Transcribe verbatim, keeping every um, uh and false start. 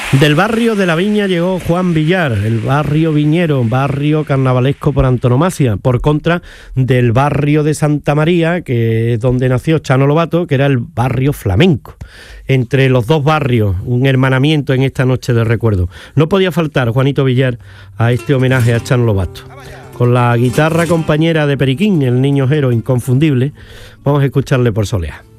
Del barrio de la Viña llegó Juan Villar, el barrio viñero, barrio carnavalesco por antonomasia, por contra del barrio de Santa María, que es donde nació Chano Lobato, que era el barrio flamenco. Entre los dos barrios, un hermanamiento en esta noche de recuerdo. No podía faltar Juanito Villar a este homenaje a Chano Lobato. Con la guitarra compañera de Periquín, el niño Jero inconfundible, vamos a escucharle por Soleá.